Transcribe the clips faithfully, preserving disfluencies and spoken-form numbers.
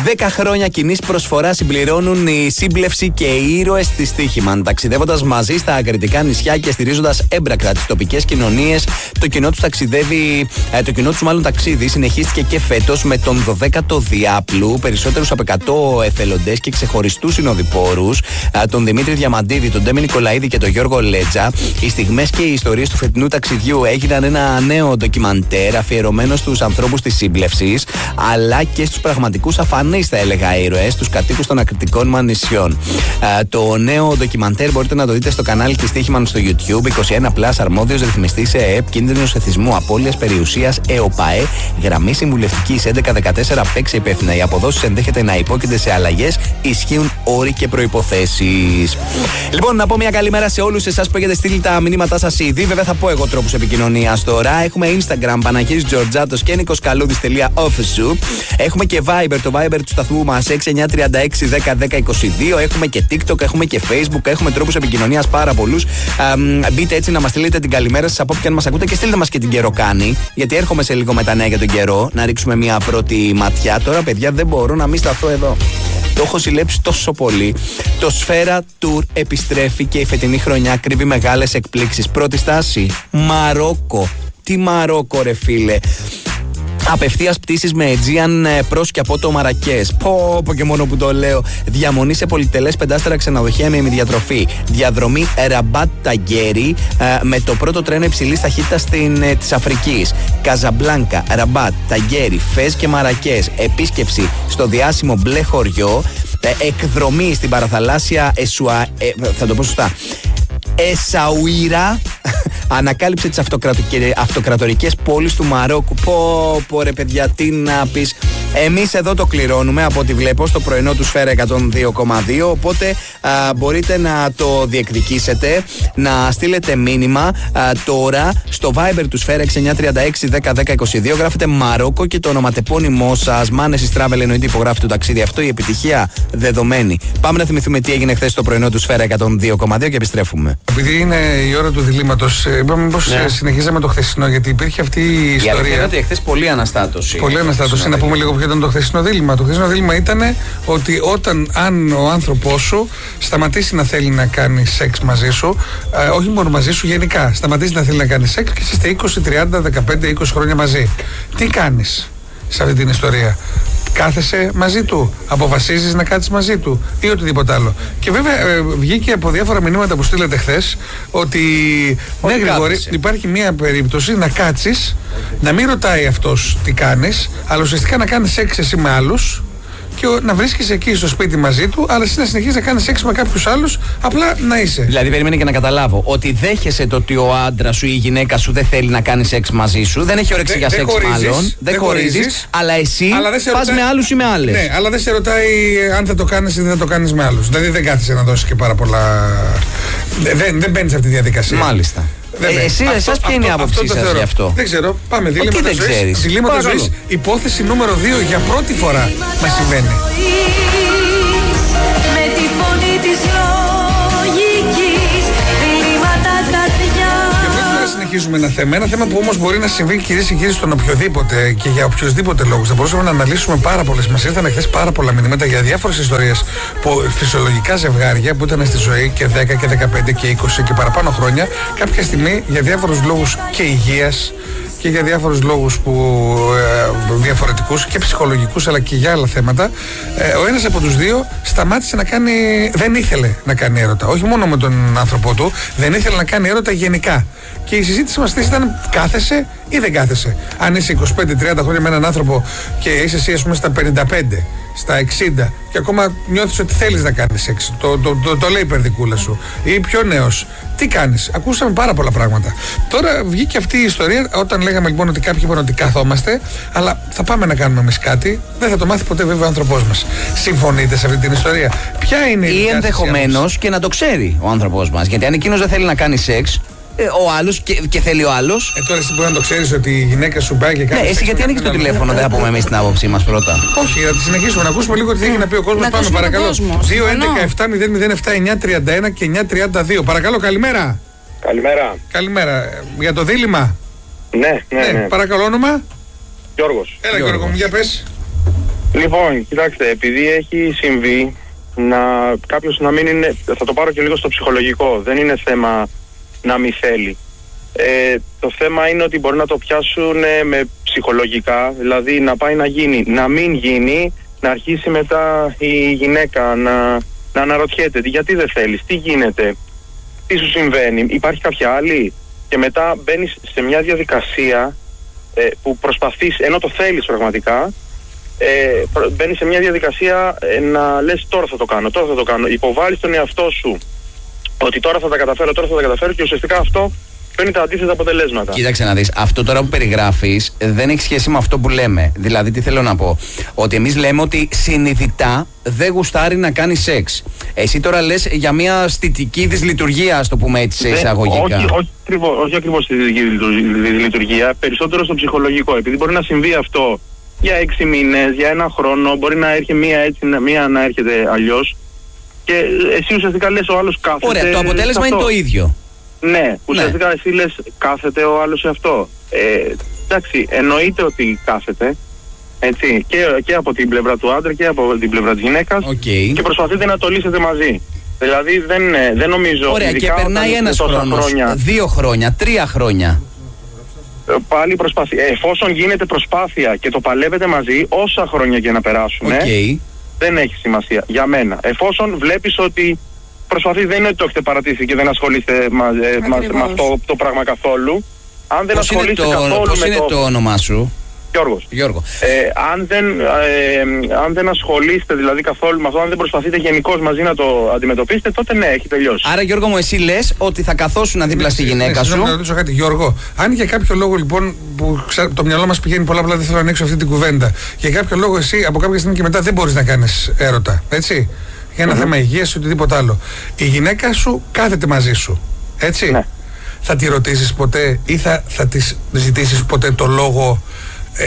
Δέκα χρόνια κοινής προσφοράς συμπληρώνουν η Σύμπλευση και οι ήρωες της Στοίχημαν. Ταξιδεύοντας μαζί στα ακριτικά νησιά και στηρίζοντας έμπρακτα τις τοπικές κοινωνίες, το κοινό τους ταξιδεύει, το κοινό τους μάλλον ταξίδι συνεχίστηκε και φέτος με τον δωδέκατο διάπλου, περισσότερους από εκατό εθελοντές και ξεχωριστούς συνοδοιπόρους, τον Δημήτρη Διαμαντίδη, τον Ντέμι Νικολαίδη και τον Γιώργο Λέτζα. Οι στιγμές και οι ιστορίες του φετινού ταξιδιού έγιναν ένα νέο ντοκιμαντέρ αφιερωμένο στους ανθρώπους της Σύμπλευσης, αλλά και στους πραγματικούς αφανείς, θα έλεγα, ήρωες, τους κατοίκους των ακριτικών μας νησιών. Ε, το νέο ντοκιμαντέρ μπορείτε να το δείτε στο κανάλι της Στοίχημαν στο YouTube. είκοσι ένα πλας, αρμόδιος ρυθμιστής ΕΕΠ, κίνδυνος εθισμού, απώλειας περιουσίας, ΕΟΠΑΕ, γραμμή συμβουλευτικής έντεκα δεκατέσσερα. Παίξε υπεύθυνα. Οι αποδόσεις ενδέχεται να υπόκεινται σε αλλαγές, ισχύουν όροι και προϋποθέσεις. Λοιπόν, να πω μια καλημέρα σε όλους εσάς που έχετε στείλει τα μηνύματά σας ήδη. Βέβαια, θα πω εγώ τρόπους επικοινωνίας τώρα. Έχουμε Instagram, Παναγιώτης Τζορτζάτος και Νικοσκαλούδης.official. Έχουμε και Viber, το Viber του σταθμού μας έξι εννιά τρία έξι δέκα δέκα είκοσι δύο. Έχουμε και TikTok, έχουμε και Facebook, έχουμε τρόπους επικοινωνίας πάρα πολλούς. Ε, μπείτε έτσι να μας στείλετε την καλημέρα σας από όπου και αν μας ακούτε και στείλτε μας και την καιροκάνη, γιατί έρχομαι σε λίγο με τα νέα για τον καιρό. Να ρίξουμε μια πρώτη ματιά. Τώρα, παιδιά, δεν μπορώ να μην σταθώ εδώ. Το έχω συλλέψει τόσο πολύ. Το Σφαίρα Tour επιστρέφει και η φετινή χρονιά κρύβει μεγάλες εκπλήξεις. Πρώτη στάση, Μαρόκο. Τι Μαρόκο, ρε φίλε. Απευθείας πτήσεις με Aegean προς και από το Μαρακές. Πω, πω και μόνο που το λέω. Διαμονή σε πολυτελές πεντάστερα ξενοδοχεία με ημιδιατροφή. Διαδρομή Ραμπάτ Ταγκέρι με το πρώτο τρένο υψηλής ταχύτητας ε, της Αφρικής. Καζαμπλάνκα, Ραμπάτ, Ταγκέρι, Φες και Μαρακές. Επίσκεψη στο διάσημο μπλε χωριό. Ε, εκδρομή στην παραθαλάσσια Εσουα... Ε, θα το πω σωστά. Εσαουίρα. Ανακάλυψε τις αυτοκρατορικές πόλεις του Μαρόκου. Πω, πω ρε παιδιά, τι να πεις. Εμείς εδώ το κληρώνουμε από ό,τι βλέπω στο πρωινό του Σφαίρα εκατόν δύο κόμμα δύο. Οπότε α, μπορείτε να το διεκδικήσετε, να στείλετε μήνυμα α, τώρα στο Viber του Σφαίρα έξι εννιά τρία έξι δέκα δέκα είκοσι δύο. Γράφετε Μαρόκο και το ονοματεπώνυμό σας. Μάνεσης Travel εννοείται υπογράφει το ταξίδι αυτό. Η επιτυχία δεδομένη. Πάμε να θυμηθούμε τι έγινε χθες στο πρωινό του Σφαίρα εκατόν δύο κόμμα δύο και επιστρέφουμε. Επειδή είναι η ώρα του διλήμματος, είπαμε πως ναι. συνεχίζαμε το χθεσινό, γιατί υπήρχε αυτή η ιστορία. Η αλήθεια είναι ότι εχθές πολλή αναστάτωση. Πολλή αναστάτωση. Να πούμε λίγο ποιο ήταν το χθεσινό δίλημμα. Το χθεσινό δίλημμα ήταν ότι όταν αν ο άνθρωπός σου σταματήσει να θέλει να κάνει σεξ μαζί σου, ε, όχι μόνο μαζί σου, γενικά, σταματήσει να θέλει να κάνει σεξ και είστε είκοσι, τριάντα, δεκαπέντε, είκοσι χρόνια μαζί. Τι κάνεις σε αυτή την ιστορία? Κάθεσαι μαζί του, αποφασίζεις να κάτσεις μαζί του ή οτιδήποτε άλλο. Και βέβαια ε, βγήκε από διάφορα μηνύματα που στείλατε χθες ότι ναι, Γρηγόρη, υπάρχει μια περίπτωση να κάτσεις, να μην ρωτάει αυτός τι κάνεις, αλλά ουσιαστικά να κάνεις σεξ εσύ με άλλους και να βρίσκεσαι εκεί στο σπίτι μαζί του, αλλά εσύ να συνεχίζεις να κάνεις σεξ με κάποιους άλλους, απλά να είσαι. Δηλαδή, περίμενε και να καταλάβω ότι δέχεσαι το ότι ο άντρας σου ή η γυναίκα σου δεν θέλει να κάνει σεξ μαζί σου, δεν έχει όρεξη για σεξ μάλλον, δεν χωρίζεις, αλλά εσύ πας με άλλους ή με άλλες. Ναι, αλλά δεν σε ρωτάει αν θα το κάνεις ή δεν θα το κάνεις με άλλους. Δηλαδή, δεν κάθεσαι να δώσεις και πάρα πολλά. Δεν, δεν μπαίνεις σε αυτή τη διαδικασία. Μάλιστα. Ε, εσύ, εσάς ποια είναι η άποψή σας γι' αυτό? Δεν ξέρω. Πάμε. Διλήμματα ζωής. Διλήμματα ζωής. Υπόθεση νούμερο δύο. Για πρώτη φορά μας συμβαίνει. Με τη φωνή της λογικής. Διλήμματα καρδιά. Και πριν να συνεχίσουμε ένα θέμα, ένα θέμα που όμως μπορεί να συμβεί, κυρίες και κύριοι, στον οποιοδήποτε και για οποιοδήποτε λόγους. Θα μπορούσαμε να αναλύσουμε πάρα πολλές. Μας ήρθαν χθες πάρα πολλά μηνύματα για διάφορες ιστορίες που φυσιολογικά ζευγάρια που ήταν στη ζωή και δέκα και δεκαπέντε και είκοσι και παραπάνω χρόνια, κάποια στιγμή για διάφορους λόγους και υγείας και για διάφορους λόγους που, ε, διαφορετικούς και ψυχολογικούς αλλά και για άλλα θέματα, ε, ο ένας από τους δύο σταμάτησε να κάνει, δεν ήθελε να κάνει έρωτα. Όχι μόνο με τον άνθρωπό του, δεν ήθελε να κάνει έρωτα γενικά. Και η συζήτηση μας ήταν κάθεσαι ή δεν κάθεσαι. Αν είσαι είκοσι πέντε τριάντα χρόνια με έναν άνθρωπο και είσαι εσύ, ας πούμε, στα πενήντα πέντε, στα εξήντα και ακόμα νιώθεις ότι θέλεις να κάνεις σεξ, το, το, το, το λέει η περδικούλα σου, ή πιο νέος, τι κάνεις? Ακούσαμε πάρα πολλά πράγματα. Τώρα βγήκε αυτή η ιστορία όταν λέγαμε λοιπόν ότι κάποιοι είπαν ότι καθόμαστε, αλλά θα πάμε να κάνουμε εμείς κάτι, δεν θα το μάθει ποτέ βέβαια ο άνθρωπός μας. Συμφωνείτε σε αυτή την ιστορία? Ποια είναι η ή ενδεχομένως και να το ξέρει ο άνθρωπός μας, γιατί αν εκείνος δεν θέλει να κάνει σεξ, Ε, ο άλλος και, και θέλει ο άλλος. Ε, τώρα εσύ μπορεί να το ξέρεις ότι η γυναίκα σου πάει και κάνει. Ναι, εσύ γιατί ανοίγεις το τηλέφωνο, δεν θα πούμε εμείς την άποψή μας πρώτα. Όχι, να τη συνεχίσουμε, να ακούσουμε λίγο τι έχει να πει ο κόσμος. Πάμε, παρακαλώ. δύο έντεκα επτά μηδέν μηδέν επτά εννιά τριάντα ένα και εννιά τριάντα δύο. Παρακαλώ, καλημέρα. Καλημέρα. Καλημέρα. Για το δίλημμα. Ναι, ναι, ναι. ναι. Παρακαλώ, όνομα. Γιώργος. Έλα, Γιώργο, μου, για πες. Λοιπόν, κοιτάξτε, επειδή έχει συμβεί να κάποιος να μην είναι, θα το πάρω και λίγο στο ψυχολογικό, δεν είναι θέμα να μην θέλει. Ε, το θέμα είναι ότι μπορεί να το πιάσουν με ψυχολογικά, δηλαδή να πάει να γίνει, να μην γίνει, να αρχίσει μετά η γυναίκα να, να αναρωτιέται γιατί δεν θέλεις, τι γίνεται, τι σου συμβαίνει, υπάρχει κάποια άλλη, και μετά μπαίνεις σε μια διαδικασία ε, που προσπαθείς, ενώ το θέλεις πραγματικά, ε, μπαίνεις σε μια διαδικασία ε, να λες τώρα θα το κάνω, τώρα θα το κάνω, υποβάλλεις τον εαυτό σου ότι τώρα θα τα καταφέρω, τώρα θα τα καταφέρω, και ουσιαστικά αυτό παίρνει τα αντίθετα αποτελέσματα. Κοίταξε να δεις, αυτό τώρα που περιγράφεις δεν έχει σχέση με αυτό που λέμε. Δηλαδή, τι θέλω να πω, ότι εμείς λέμε ότι συνειδητά δεν γουστάρει να κάνει σεξ. Εσύ τώρα λες για μια αισθητική δυσλειτουργία, ας το πούμε έτσι, σε εισαγωγικά. Όχι, όχι, όχι, όχι ακριβώς στη δυσλειτουργία, περισσότερο στο ψυχολογικό. Επειδή μπορεί να συμβεί αυτό για έξι μήνες, για ένα χρόνο, μπορεί να έρχεται μία έτσι, μία να έρχεται αλλιώς. Και εσύ ουσιαστικά λες ο άλλος κάθεται. Ωραία, το αποτέλεσμα είναι το ίδιο. Ναι, ουσιαστικά ναι. Εσύ λες κάθεται ο άλλος σε αυτό. Ε, εντάξει, εννοείται ότι κάθεται, έτσι, και, και από την πλευρά του άντρα και από την πλευρά της γυναίκας, okay. Και προσπαθείτε να το λύσετε μαζί. Δηλαδή δεν, δεν νομίζω... Ωραία, και περνάει ένας χρόνος, χρόνια, δύο χρόνια, τρία χρόνια. Πάλι προσπάθεια. Εφόσον γίνεται προσπάθεια και το παλεύετε μαζί, όσα χρόνια και να περάσουν, okay. Δεν έχει σημασία για μένα. Εφόσον βλέπεις ότι προσπαθείς, δεν είναι ότι το έχετε παρατήσει και δεν ασχολείστε μα, ε, μα, με αυτό το πράγμα καθόλου. Αν δεν πώς ασχολείστε είναι το, καθόλου πώς με είναι το... το όνομά σου? Γιώργος. Γιώργο. Ε, αν, δεν, ε, αν δεν ασχολείστε δηλαδή καθόλου με αυτό, αν δεν προσπαθείτε γενικώς μαζί να το αντιμετωπίσετε, τότε ναι, έχει τελειώσει. Άρα, Γιώργο μου, εσύ λες ότι θα καθόσουν δίπλα στη γυναίκα ναι, σου. Να ρωτήσω κάτι, Γιώργο. Αν για κάποιο λόγο λοιπόν που ξα... το μυαλό μας πηγαίνει πολλά, απλά δεν θέλω να ανοίξω αυτή την κουβέντα. Για κάποιο λόγο εσύ από κάποια στιγμή και μετά δεν μπορείς να κάνεις έρωτα, έτσι. Για ένα mm-hmm. θέμα υγείας ή οτιδήποτε άλλο. Η γυναίκα σου κάθεται μαζί σου, έτσι. Ναι. Θα τη ρωτήσεις ποτέ ή θα, θα της ζητήσεις ποτέ το λόγο, ε, ε,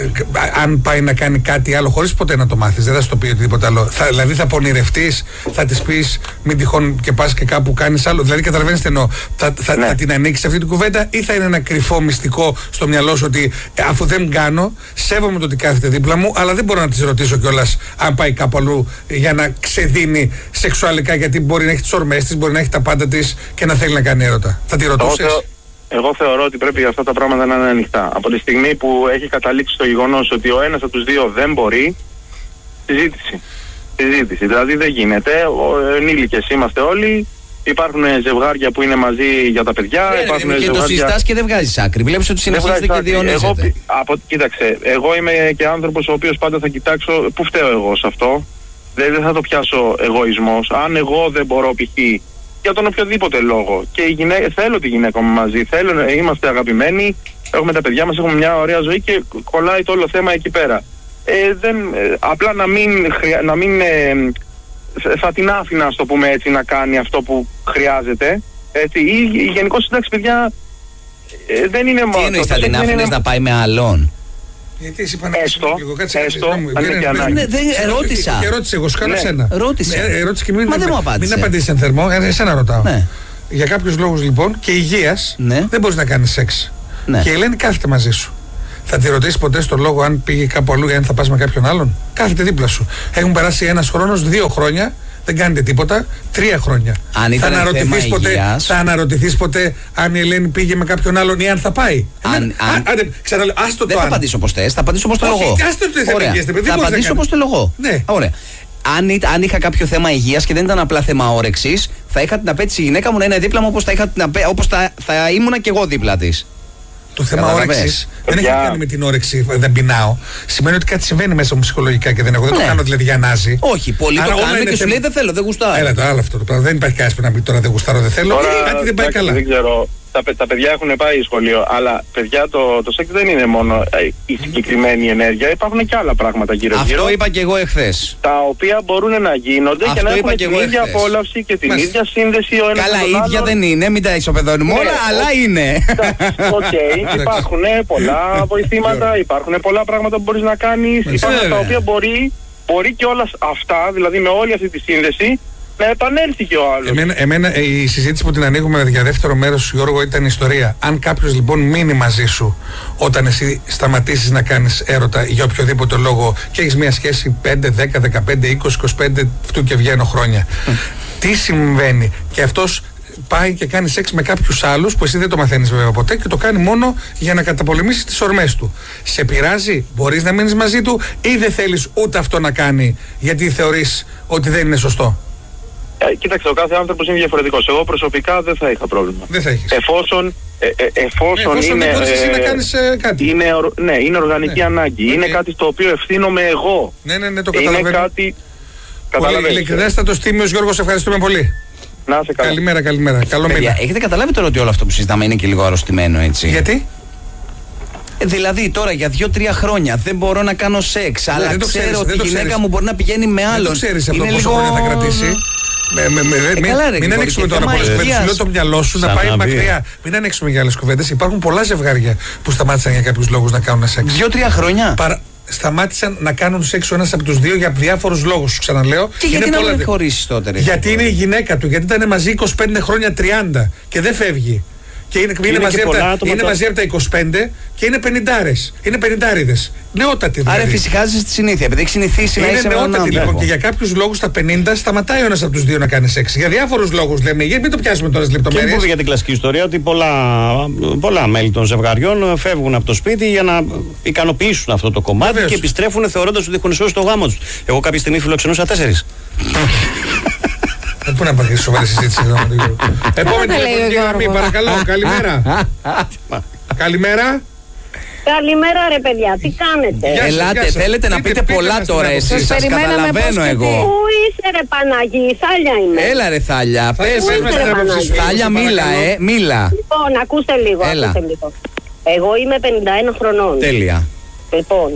αν πάει να κάνει κάτι άλλο χωρίς ποτέ να το μάθεις, δεν θα σου το πει οτιδήποτε άλλο? Θα, δηλαδή θα πονηρευτείς, θα της πεις μην τυχόν και πας και κάπου κάνεις άλλο? Δηλαδή καταλαβαίνεις τι εννοώ? Θα, θα, ναι. θα την ανοίξεις αυτή την κουβέντα ή θα είναι ένα κρυφό μυστικό στο μυαλό σου ότι ε, αφού δεν κάνω, σέβομαι το ότι κάθεται δίπλα μου, αλλά δεν μπορώ να της ρωτήσω κιόλας αν πάει κάπου αλλού για να ξεδίνει σεξουαλικά, γιατί μπορεί να έχει τις ορμές της, μπορεί να έχει τα πάντα της και να θέλει να κάνει έρωτα? Θα τη ρωτούσες? Εγώ θεωρώ ότι πρέπει αυτά τα πράγματα να είναι ανοιχτά. Από τη στιγμή που έχει καταλήξει το γεγονός ότι ο ένας από τους δύο δεν μπορεί, συζήτηση. Συζήτηση. Δηλαδή δεν γίνεται. Ενήλικες είμαστε όλοι. Υπάρχουν ζευγάρια που είναι μαζί για τα παιδιά. Ε, υπάρχουν και ζευγάρια... το συζητάς και δεν βγάζεις άκρη. Βλέπεις ότι συνεχίζεται και διονύζεται. Εγώ, από, κοίταξε, εγώ είμαι και άνθρωπος ο οποίος πάντα θα κοιτάξω πού φταίω εγώ σε αυτό. Δεν, δεν θα το πιάσω εγωισμός. Αν εγώ δεν μπορώ π.χ. για τον οποιοδήποτε λόγο και η γυναίκα, θέλω τη γυναίκα μου μαζί, θέλω, είμαστε αγαπημένοι, έχουμε τα παιδιά μας, έχουμε μια ωραία ζωή και κολλάει το όλο θέμα εκεί πέρα. Ε, δεν, ε, απλά να μην, να μην ε, θα την άφηνα, ας το πούμε έτσι, να κάνει αυτό που χρειάζεται, έτσι, ή, ή γενικώς, εντάξει παιδιά, ε, δεν είναι μόνο... Τι εννοείς, θα την άφηνες είναι... να πάει με άλλον? Γιατί εσύ είπα να έστω, λίγο, κάτσε, έστω, κάτσε, αν είναι και ανάγκη. Ναι, δεν ρώτησα. Και ρώτησε, εγώ σου κάνω εσένα. Ρώτησα. Ε, ρώτησε και μην, Μα δεν μου απάντησε. Μην απαντήσεις εν θερμό, εσένα ρωτάω. Ναι. Για κάποιους λόγους λοιπόν και υγείας ναι. δεν μπορείς να κάνεις σεξ. Ναι. Και η Ελένη κάθεται μαζί σου. Θα τη ρωτήσεις ποτέ στο λόγο αν πήγε κάπου αλλού ή αν θα πας με κάποιον άλλον? Κάθεται δίπλα σου. Έχουν περάσει ένας χρόνος, δύο χρόνια. Δεν κάνετε τίποτα, τρία χρόνια. Αν θα, αναρωτηθείς ποτέ, θα αναρωτηθείς ποτέ αν η Ελένη πήγε με κάποιον άλλον ή αν θα πάει? Αν, Εμένα, αν, α, άντε, ξαναλέω, άστο δεν το θα αν. απαντήσω όπως θες, θα απαντήσω όπως το λογώ. Όχι, άστο το θέμα υγείας, παιδί, θα απαντήσω όπως το λογώ. Ναι. Ωραία. Αν, αν είχα κάποιο θέμα υγείας και δεν ήταν απλά θέμα όρεξης, θα είχα την απέτηση η γυναίκα μου να είναι δίπλα μου όπως θα, είχα την απέ, όπως θα, θα ήμουνα και εγώ δίπλα της. Το θέμα όρεξης δεν έχει να κάνει με την όρεξη, δεν πεινάω. Σημαίνει ότι κάτι συμβαίνει μέσα μου ψυχολογικά και δεν έχω. Δεν ναι. το κάνω δηλαδή για νάζι. Όχι, πολλοί το κάνουν και σου λέει δεν θέλω, δεν γουστάρω. Έλα το άλλο αυτό το πράγμα. Δεν υπάρχει κανένα που να πει τώρα δεν γουστάρω, δεν θέλω. Τώρα, κάτι δεν πάει καλά. Δεν ξέρω. Τα, τα παιδιά έχουν πάει σχολείο, αλλά παιδιά το, το σεξ δεν είναι μόνο η συγκεκριμένη ενέργεια. Υπάρχουν και άλλα πράγματα γύρω-γύρω. Αυτό είπα και εγώ εχθές. Τα οποία μπορούν να γίνονται αυτό και να έχουν και την ίδια εχθές. Απόλαυση και την Μάλιστα. ίδια σύνδεση ο ένας Καλά, με τον ίδια άλλον. δεν είναι, μην τα ισοπεδώνουμε όλα, ναι, αλλά ο... είναι. Οκ, okay, υπάρχουν πολλά βοηθήματα, υπάρχουν πολλά πράγματα που μπορείς να κάνεις, υπάρχουν τα οποία μπορεί, μπορεί και όλα αυτά, δηλαδή με όλη αυτή τη σύνδεση, να επανέλθει και ο άλλος. Εμένα, εμένα η συζήτηση που την ανοίγουμε για δεύτερο μέρος, Γιώργο, ήταν η ιστορία. Αν κάποιος λοιπόν μείνει μαζί σου όταν εσύ σταματήσεις να κάνεις έρωτα για οποιοδήποτε λόγο και έχεις μια σχέση πέντε, δέκα, δεκαπέντε, είκοσι, είκοσι πέντε, αυτού και βγαίνω χρόνια. Mm. Τι συμβαίνει? Και αυτός πάει και κάνει σεξ με κάποιους άλλους που εσύ δεν το μαθαίνεις βέβαια ποτέ και το κάνει μόνο για να καταπολεμήσει τις ορμές του. Σε πειράζει? Μπορείς να μείνεις μαζί του ή δεν θέλεις ούτε αυτό να κάνει γιατί θεωρείς ότι δεν είναι σωστό? Ε, κοίταξε, ο κάθε άνθρωπος είναι διαφορετικός. Εγώ προσωπικά δεν θα είχα πρόβλημα. Δεν θα έχεις. Εφόσον, ε, ε, εφόσον, ναι, εφόσον είναι. Δεν μπορείς εσύ ε, να κάνεις ε, κάτι. Είναι, ναι, είναι οργανική ναι. ανάγκη. Okay. Είναι κάτι στο οποίο ευθύνομαι εγώ. Ναι, ναι, ναι, το καταλαβαίνω. Είναι κάτι. Πολύ ειλικρινέστατος Τίμιος Γιώργος, ευχαριστούμε πολύ. Να είσαι καλά. Καλημέρα, καλημέρα. Καλό Παιδιά, μήνα. έχετε καταλάβει τώρα ότι όλο αυτό που συζητάμε είναι και λίγο αρρωστημένο, έτσι? Γιατί? Ε, δηλαδή τώρα για δύο-τρία χρόνια δεν μπορώ να κάνω σεξ, αλλά δεν το ξέρω ξέρεις, ότι η γυναίκα ξέρεις. μου μπορεί να πηγαίνει με άλλον. Δεν το ξέρεις αυτό είναι πόσο λίγο... χρόνια θα κρατήσει. Με, με, με, ε, με, καλά, ρε, μην ανοίξουμε τώρα πολλές κουβέντες. Λέω το μυαλό σου να πάει μακριά. Μην ανοίξουμε για άλλες κουβέντες. Υπάρχουν πολλά ζευγάρια που σταμάτησαν για κάποιους λόγους να κάνουν σεξ. Δύο-τρία χρόνια. Παρα... Σταμάτησαν να κάνουν σεξ ο ένας από τους δύο για διάφορους λόγους. Σου ξαναλέω. Και γιατί να μην χωρίσεις τότε, ρε? Γιατί είναι η γυναίκα του. Γιατί ήταν μαζί είκοσι πέντε χρόνια, τριάντα και δεν φεύγει. Και είναι, είναι, είναι, μαζί, από τα, είναι μαζί από τα είκοσι πέντε και είναι πενηντάρες. Είναι πενηντάριδες. Νεότατοι δηλαδή. Άρα φυσικάζεις τη συνήθεια, επειδή έχει συνηθίσει να είσαι με έναν άνθρωπο. Λοιπόν, και για κάποιους λόγους στα πενήντα σταματάει ο ένας από τους δύο να κάνει σεξ. Για διάφορους λόγους λέμε. Γιατί μην το πιάσουμε τώρα στις λεπτομέρειες. Και πούμε για την κλασική ιστορία ότι πολλά, πολλά μέλη των ζευγαριών φεύγουν από το σπίτι για να ικανοποιήσουν αυτό το κομμάτι. Βεβαίως. Και επιστρέφουν θεωρώντας ότι έχουν σώσει το γάμο τους. Εγώ κάποια στιγμή φιλοξενούσα τέσσερις. Πού να πάει σοβαρή συζήτηση εδώ με τον Γιώργο. Επόμενη τηλεφωνική γραμμή, παρακαλώ. Καλημέρα. Καλημέρα. Καλημέρα ρε παιδιά, τι κάνετε? Γεια σας, Ελάτε, γεια σας. θέλετε να Πείτε, πείτε πείτε πολλά μας τώρα την εσείς, άποψή σας καταλαβαίνω εγώ. Πού είσαι ρε Παναγί, η Θάλια είμαι. Έλα ρε Θάλια, πες Πού είσαι, ρε, Παναγί? Θάλια μίλα, ε, μίλα. Λοιπόν, ακούστε λίγο, Έλα. ακούστε λίγο. Εγώ είμαι πενήντα ένα χρονών. Τέλεια, Λοιπόν,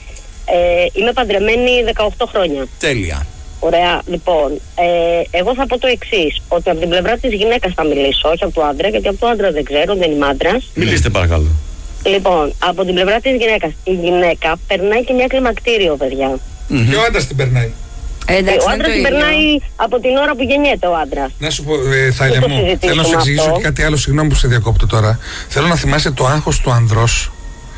ε, είμαι παντρεμένη δεκαοκτώ χρόνια. τέλεια. Ωραία, λοιπόν, ε, εγώ θα πω το εξής, ότι από την πλευρά της γυναίκας θα μιλήσω, όχι από του άντρα, γιατί από του άντρα δεν ξέρω, δεν είμαι άντρας. Μιλήστε παρακαλώ. Λοιπόν, από την πλευρά της γυναίκας, η γυναίκα περνάει και μια κλιμακτήριο, παιδιά. Mm-hmm. Και ο άντρας την περνάει. Ε, ο άντρας την περνάει από την ώρα που γεννιέται ο άντρας. Να σου πω, ε, Θάλια μου, θέλω να σου εξηγήσω αυτό. και κάτι άλλο, συγγνώμη που σε διακόπτω τώρα. Θέλω να θυμάσαι το άγχος του ανδρός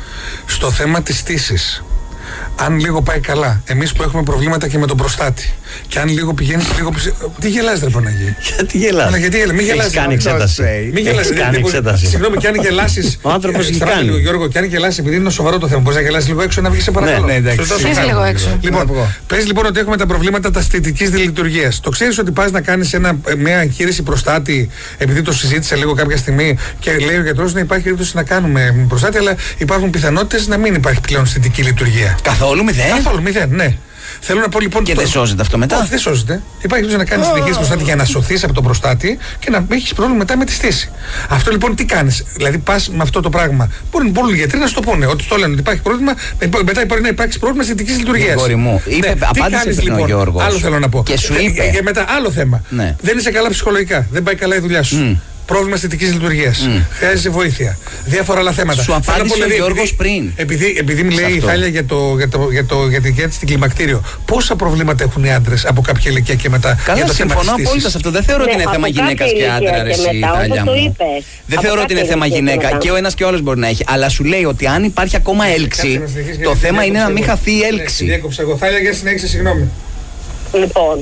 στο θέμα της στήσης. Αν λίγο πάει καλά, εμείς που έχουμε προβλήματα και με τον προστάτη, και αν λίγο πηγαίνεις λίγο πίσω. Τι γελάς, ρε Παναγί? Γιατί γελάς? Αλλά γιατί γελάς? Μην γελάς. Έχεις κάνει εξέταση. Μην γελάς. Έχεις κάνει εξέταση. Συγγνώμη, και αν γελάσεις. Ο άνθρωπος έχει κάνει. Λίγο, Γιώργο, και αν γελάσεις, επειδή είναι σοβαρό το θέμα, μπορείς να γελάσεις λίγο έξω να βγεις, σε παρακαλώ. Ναι, ναι, εντάξει. Βγες λίγο έξω. Λοιπόν, πες λοιπόν ότι έχουμε τα προβλήματα τα αισθητικής διλειτουργίας. Το ξέρεις ότι πας να κάνεις μια εγχείρηση προστάτη, επειδή το συζήτησα λίγο κάποια στιγμή και λέει ο γιατρός να υπάρχει περίπτωση να κάνουμε προστάτη, αλλά υπάρχουν πιθανότητες να μην υπάρχει πλέον αισθητική λειτουργία. Καθόλου μηδέν. Καθόλου μηδέν, ναι. Θέλω να πω λοιπόν. Και το... δεν σώζεται αυτό μετά. Όχι, δεν σώζεται. Υπάρχει περίπτωση να κάνεις συνεχής προστάτη για να σωθείς από τον προστάτη και να έχεις πρόβλημα μετά με τη στήση. Αυτό λοιπόν τι κάνεις? Δηλαδή πας με αυτό το πράγμα. Μπορεί πολλοί γιατροί να σου το πούνε. Ότι το λένε ότι υπάρχει πρόβλημα, μετά μπορεί να υπάρξει πρόβλημα αισθητικής λειτουργίας. Γρηγόρη μου, είπε, Ναι. απάντησε πριν λοιπόν? ο Γιώργος. Άλλο θέλω να πω. Και σου Ε, είπε. Και μετά άλλο θέμα. Ναι. Δεν είσαι καλά ψυχολογικά. Δεν πάει καλά η δουλειά σου. Mm. Πρόβλημα αισθητικής λειτουργίας. Mm. Χρειάζεσαι βοήθεια. Διάφορα άλλα θέματα. Σου απάντησε Θέλω να πω, ο δηλαδή, Γιώργος επειδή, πριν. Επειδή, επειδή Σε μιλάει η αυτό. Θάλια για, το, για, το, για, το, για την γέννηση στην κλιμακτήριο, πόσα προβλήματα έχουν οι άντρες από κάποια ηλικία και μετά? Καλά, για το θέμα συμφωνώ της απόλυτα στήσης. σε αυτό. Δεν θεωρώ ότι Ναι, είναι θέμα από γυναίκας κάποια και άντρα, ηλικία ρε, και εσύ, μετά, Θάλια όπως το μου. είπες. Δεν Από θεωρώ ότι είναι κάποια θέμα ηλικία και γυναίκα. μετά. Και ο ένας και ο άλλος μπορεί να έχει. Αλλά σου λέει ότι αν υπάρχει ακόμα έλξη, Κάτσε να συνεχίσεις, το γιατί θέμα είναι να διέκοψα μην εγώ. χαθεί η Ναι, έλξη. διέκοψα εγώ. Θάλια, για συνέχισε, συγγνώμη. Λοιπόν,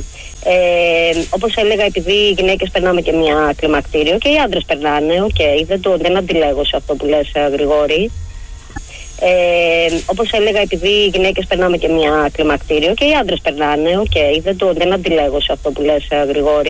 ε, όπως έλεγα, επειδή οι γυναίκες περνάμε και μια κλιμακτήριο και οι άντρες περνάνε, οκ, okay, δεν, το, δεν αντιλέγω σε αυτό που λες, Γρηγόρη. Ε, όπως έλεγα, επειδή οι γυναίκες περνάμε και μια κλιμακτήριο και οι άντρες περνάνε, οκ, okay, δεν, το, δεν αντιλέγω σε αυτό που λες, Γρηγόρη.